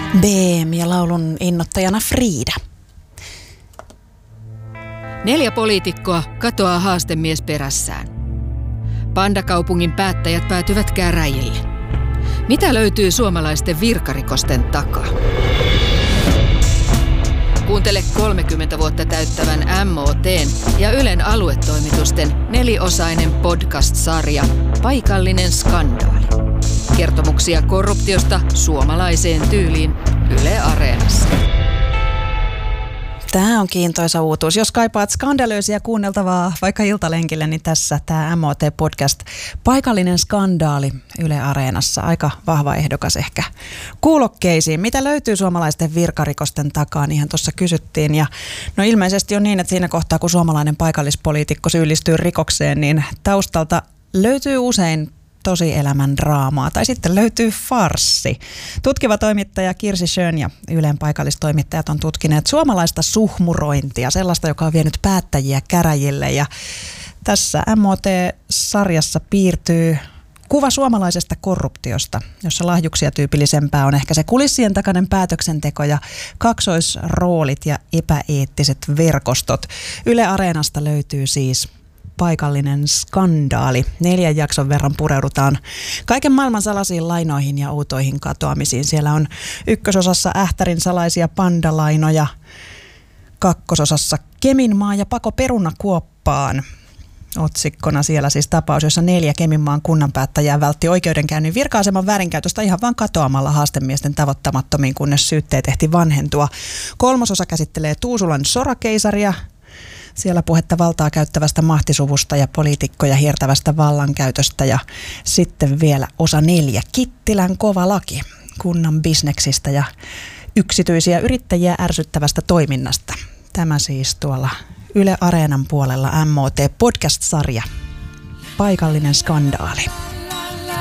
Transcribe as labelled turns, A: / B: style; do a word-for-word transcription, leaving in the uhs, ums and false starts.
A: B M ja laulun innoittajana Frida.
B: Neljä poliitikkoa katoaa haastemies perässään. Pandakaupungin päättäjät päätyvät käräjille. Mitä löytyy suomalaisten virkarikosten takaa? Kuuntele kolmekymmentä vuotta täyttävän M O T:n ja Ylen aluetoimitusten neliosainen podcast-sarja Paikallinen skandaali. Kertomuksia korruptiosta suomalaiseen tyyliin Yle Areenassa.
A: Tämä on kiintoisa uutuus. Jos kaipaat skandalöisiä kuunneltavaa vaikka iltalenkille, niin tässä tämä M O T-podcast Paikallinen skandaali Yle Areenassa. Aika vahva ehdokas ehkä kuulokkeisiin. Mitä löytyy suomalaisten virkarikosten takaa, niinhän tuossa kysyttiin. Ja no ilmeisesti on niin, että siinä kohtaa kun suomalainen paikallispoliitikko syyllistyy rikokseen, niin taustalta löytyy usein tosielämän draamaa tai sitten löytyy farssi. Tutkiva toimittaja Kirsi Schön ja Ylen paikallistoimittajat on tutkineet suomalaista suhmurointia, sellaista, joka on vienyt päättäjiä käräjille. Ja tässä M O T-sarjassa piirtyy kuva suomalaisesta korruptiosta, jossa lahjuksia tyypillisempää on ehkä se kulissien takainen päätöksenteko ja kaksoisroolit ja epäeettiset verkostot. Yle Areenasta löytyy siis Paikallinen skandaali. Neljän jakson verran pureudutaan kaiken maailman salaisiin lainoihin ja outoihin katoamisiin. Siellä on ykkösosassa Ähtärin salaisia pandalainoja, kakkososassa Keminmaa ja pako perunakuoppaan. Otsikkona siellä siis tapaus, jossa neljä Keminmaan kunnanpäättäjää vältti oikeudenkäynnin virka-aseman väärinkäytöstä ihan vain katoamalla haastemiesten tavoittamattomiin, kunnes syytteet ehti vanhentua. Kolmososa käsittelee Tuusulan sorakeisaria. Siellä puhetta valtaa käyttävästä mahtisuvusta ja poliitikkoja hiertävästä vallankäytöstä ja sitten vielä osa neljä, Kittilän kova laki, kunnan bisneksistä ja yksityisiä yrittäjiä ärsyttävästä toiminnasta. Tämä siis tuolla Yle Areenan puolella M O T-podcast-sarja Paikallinen skandaali.